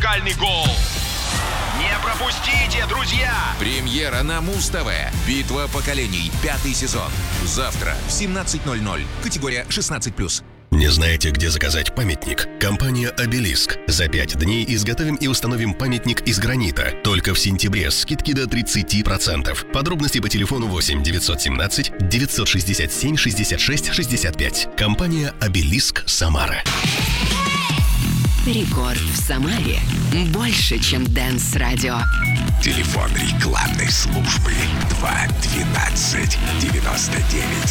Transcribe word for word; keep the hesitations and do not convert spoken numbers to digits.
музыкальный гол. Не пропустите, друзья! Премьера на Муз-ТВ. Битва поколений. Пятый сезон. Завтра в семнадцать ноль ноль. Категория шестнадцать плюс. Не знаете, где заказать памятник? Компания «Обелиск». За пять дней изготовим и установим памятник из гранита. Только в сентябре скидки до тридцати процентов. Подробности по телефону восемь девятьсот семнадцать девятьсот шестьдесят семь шестьдесят шесть шестьдесят пять. Компания «Обелиск», Самара. Рекорд в Самаре. Больше, чем Дэнс-радио. Телефон рекламной службы два двенадцать девяносто девять.